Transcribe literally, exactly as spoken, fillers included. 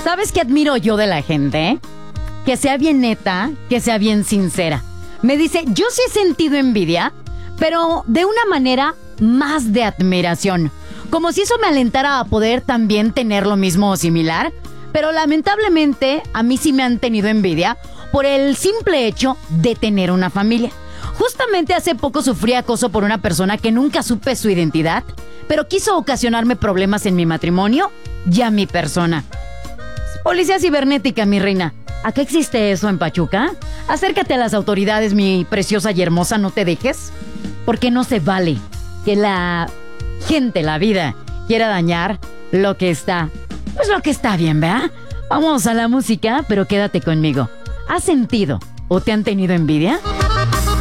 ¿Sabes qué admiro yo de la gente? Que sea bien neta, que sea bien sincera. Me dice, yo sí he sentido envidia, pero de una manera más de admiración. Como si eso me alentara a poder también tener lo mismo o similar. Pero lamentablemente a mí sí me han tenido envidia por el simple hecho de tener una familia. Justamente hace poco sufrí acoso por una persona que nunca supe su identidad, pero quiso ocasionarme problemas en mi matrimonio y a mi persona. Policía cibernética, mi reina. ¿Acá existe eso en Pachuca? Acércate a las autoridades, mi preciosa y hermosa, no te dejes. Porque no se vale que la gente, la vida, quiera dañar lo que está, pues lo que está bien, ¿verdad? Vamos a la música, pero quédate conmigo. ¿Has sentido o te han tenido envidia?